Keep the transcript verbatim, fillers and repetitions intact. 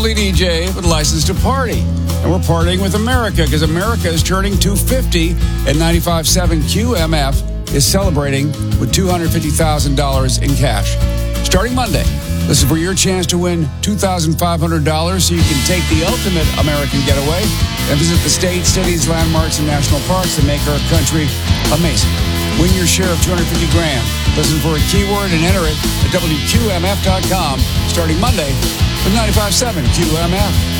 only D J with a license to party. And we're partying with America because America is turning two fifty, and ninety-five point seven Q M F is celebrating with two hundred fifty thousand dollars in cash. Starting Monday, this is for your chance to win two thousand five hundred dollars so you can take the ultimate American getaway and visit the states, cities, landmarks, and national parks that make our country amazing. Win your share of two hundred fifty grand. Listen for a keyword and enter it at W Q M F dot com starting Monday with ninety-five point seven Q M F.